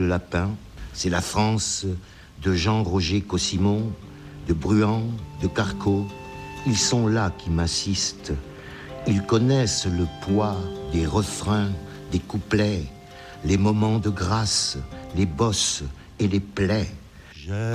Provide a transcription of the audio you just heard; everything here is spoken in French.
Le lapin, c'est la France de Jean-Roger Cossimon, de Bruant, de Carcot. Ils sont là qui m'assistent. Ils connaissent le poids des refrains, des couplets, les moments de grâce, les bosses et les plaies.